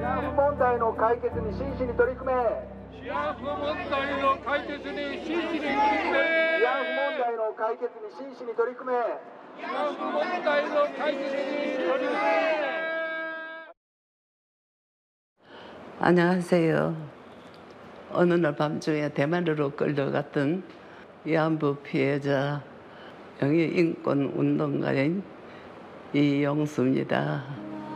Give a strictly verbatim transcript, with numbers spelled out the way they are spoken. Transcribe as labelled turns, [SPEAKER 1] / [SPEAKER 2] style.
[SPEAKER 1] 慰安婦問題の解決に真摯に取り組め。
[SPEAKER 2] 慰安婦問題の解決に真摯に取り組め。
[SPEAKER 1] 慰安婦問題の解決に真摯に取り組め。
[SPEAKER 2] 慰安婦問題の解決に取り組め。
[SPEAKER 3] 안녕하세요. 어느 날 밤중에 대만으로 끌려갔던 위안부 피해자 영유인권 운동가인 이영수입니다.